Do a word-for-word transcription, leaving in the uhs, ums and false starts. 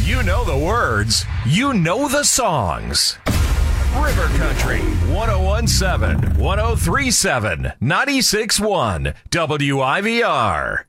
You know the words. You know the songs. River Country, one oh one point seven, one oh three point seven, ninety-six point one, W I V R.